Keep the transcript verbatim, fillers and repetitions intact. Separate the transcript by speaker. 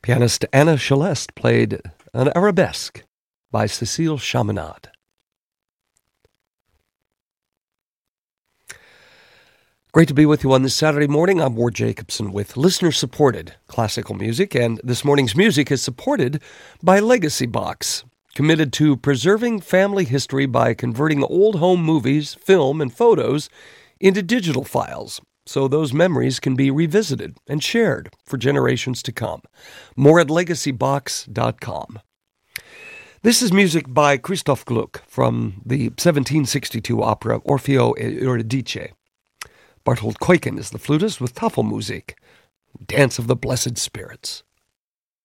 Speaker 1: Pianist Anna Celeste played an arabesque by Cécile Chaminade. Great to be with you on this Saturday morning. I'm Ward Jacobson with listener-supported classical music, and this morning's music is supported by Legacy Box, committed to preserving family history by converting old home movies, film, and photos into digital files, so those memories can be revisited and shared for generations to come. More at legacy box dot com. This is music by Christoph Gluck from the seventeen sixty-two opera Orfeo e Euridice. Barthold Keuken is the flutist with Tafelmusik, Dance of the Blessed Spirits.